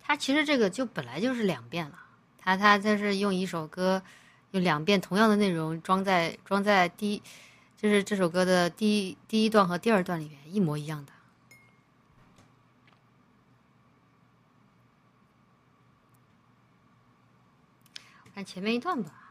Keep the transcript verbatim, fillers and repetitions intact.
它其实这个就本来就是两遍了，它它它是用一首歌，用两遍同样的内容装在装在第一，就是这首歌的第一第一段和第二段里面一模一样的。看前面一段吧。